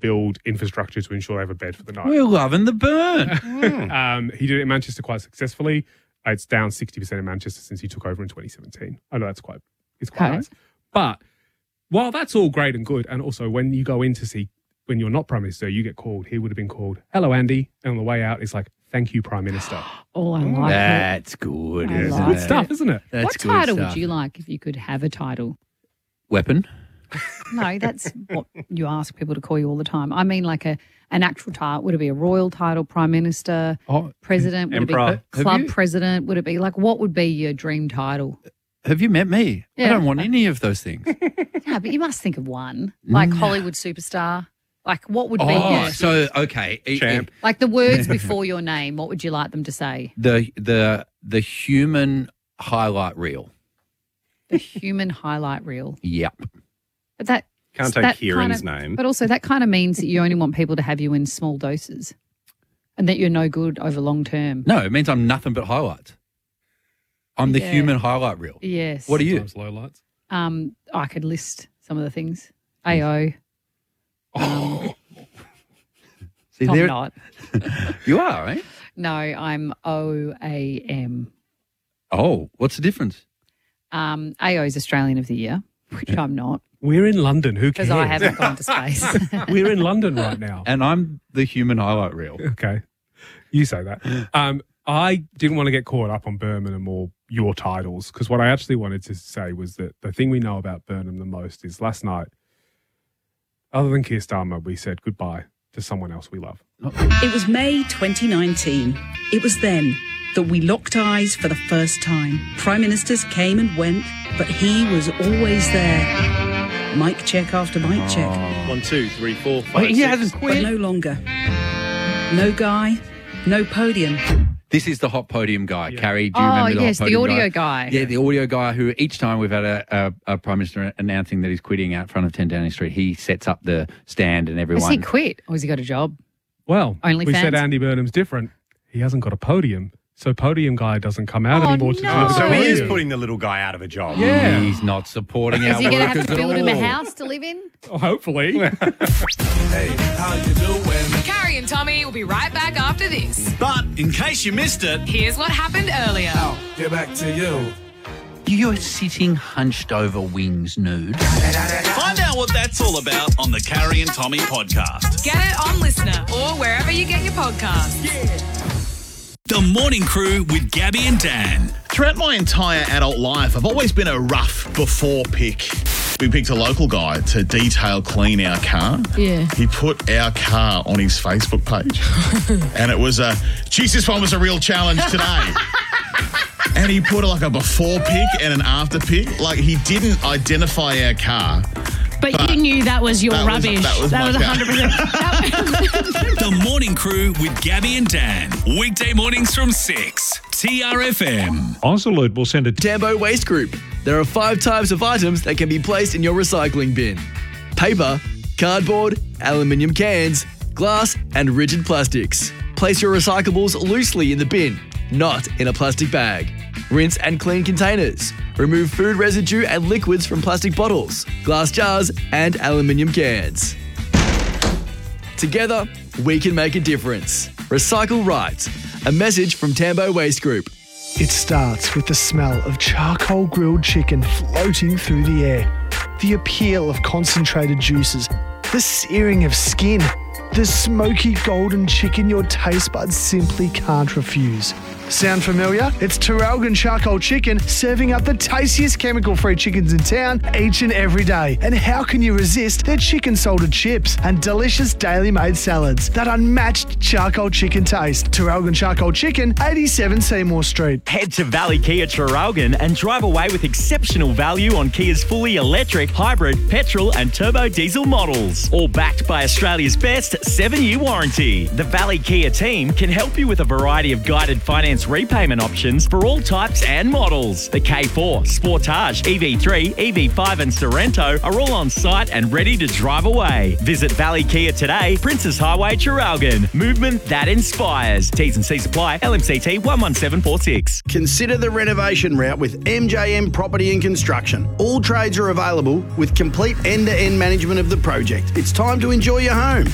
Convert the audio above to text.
build infrastructure to ensure they have a bed for the night. We're loving the burn. He did it in Manchester quite successfully. It's down 60% in Manchester since he took over in 2017. I know it's quite nice. But while that's all great and good, and also when you go in to see, when you're not Prime Minister, you get called, he would have been called, "Hello, Andy." And on the way out, it's like, "Thank you, Prime Minister." Oh, I like That's good. It's good stuff, isn't it? That's What good title stuff. would you like if you could have a title? Weapon. No, that's what you ask people to call you all the time. I mean like an actual title. Would it be a royal title, Prime Minister, President? Would Emperor. it be Club President? Would it be like, what would be your dream title? Have you met me? Yeah. I don't want any of those things. Yeah, but you must think of one. Like Hollywood superstar. Like what would be Okay. Champ. like the words before your name, what would you like them to say? The human highlight reel. The human highlight reel. Yep. But that Can't take that Kieran's kinda- name. But also that kind of means that you only want people to have you in small doses and that you're no good over long term. No, it means I'm nothing but highlights. I'm the Yeah. human highlight reel. Yes. What are you? Sometimes low lights. I could list some of the things. AO. See, I'm there, not. you are, right? No, I'm OAM. Oh, what's the difference? AO is Australian of the Year, which I'm not We're in London. Who cares? because I haven't gone to space. We're in London right now. And I'm the human highlight reel. Okay. You say that. I didn't want to get caught up on Birmingham or your titles because what I actually wanted to say was that the thing we know about Birmingham the most is last night, other than Keir Starmer, we said goodbye to someone else we love. It was May 2019. It was then that we locked eyes for the first time. Prime Ministers came and went, but he was always there. Mic check after mic check. 1, 2, 3, 4, 5, Wait, he 6. hasn't But quit. no longer. No guy, no podium. This is the hot podium guy. Yeah. Carrie, do you Oh, remember the yes, hot the podium audio guy. Yeah, the audio guy who each time we've had a Prime Minister announcing that he's quitting out front of 10 Downing Street, he sets up the stand and Has everyone. he quit or has he got a job? Well, OnlyFans? we said Andy Burnham's different. He hasn't got a podium. So podium guy doesn't come out Oh, anymore to no. do the So he is podium. putting the little guy out of a job. Yeah. He's not supporting Is our he going to workers have to at build him a all. house to live in? Oh, hopefully. Carrie and Tommy will be right back after this. But in case you missed it, Here's what happened earlier. get back to you. You're sitting hunched over wings nude. Find out what that's all about on the Carrie and Tommy podcast. Get it on Listener or wherever you get your podcasts. The Morning Crew with Gabby and Dan. Throughout my entire adult life, I've always been a rough before pick. We picked a local guy to detail clean our car. Yeah. He put our car on his Facebook page. And it was geez, this one was a real challenge today. And he put like a before pick and an after pick. Like he didn't identify our car. But you knew that was your that was- rubbish. that was my car. 100%. The Morning Crew with Gabby and Dan. Weekday mornings from 6. TRFM. Ozalute will send a Tambo Waste Group. There are 5 types of items that can be placed in your recycling bin: paper, cardboard, aluminium cans, glass, and rigid plastics. Place your recyclables loosely in the bin, not in a plastic bag. Rinse and clean containers. Remove food residue and liquids from plastic bottles, glass jars, and aluminium cans. Together, we can make a difference. Recycle right. A message from Tambo Waste Group. It starts with the smell of charcoal grilled chicken floating through the air, the appeal of concentrated juices, the searing of skin, the smoky golden chicken your taste buds simply can't refuse. Sound familiar? It's Terralgan Charcoal Chicken serving up the tastiest chemical-free chickens in town each and every day. And how can you resist their chicken salted chips and delicious daily made salads? That unmatched charcoal chicken taste. Terralgan Charcoal Chicken, 87 Seymour Street. Head to Valley Kia Traralgon and drive away with exceptional value on Kia's fully electric, hybrid, petrol and turbo diesel models. All backed by Australia's best 7-year warranty. The Valley Kia team can help you with a variety of guided finance repayment options for all types and models. The K4, Sportage, EV3, EV5 and Sorrento are all on site and ready to drive away. Visit Valley Kia today, Princess Highway, Traralgon. Movement that inspires. T's and C's apply. LMCT 11746. Consider the renovation route with MJM Property and Construction. All trades are available with complete end-to-end management of the project. It's time to enjoy your home.